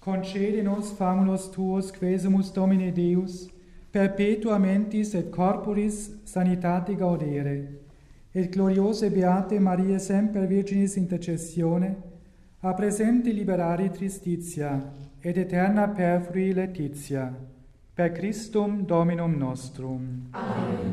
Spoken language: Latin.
Concede nos famulus tuos, quesumus Domine Deus, perpetua mentis et corporis sanitate gaudere, et gloriose beate Maria semper Virginis intercessione, a presente liberari tristitia, et eterna perfrui laetitia, per Christum Dominum nostrum. Amen.